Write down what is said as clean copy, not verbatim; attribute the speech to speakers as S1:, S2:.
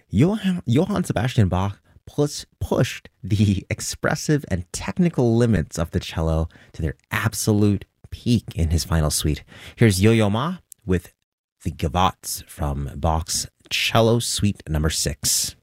S1: Johann Sebastian Bach pushed the expressive and technical limits of the cello to their absolute peak in his final suite. Here's Yo-Yo Ma with the Gavottes from Bach's Cello Suite number 6.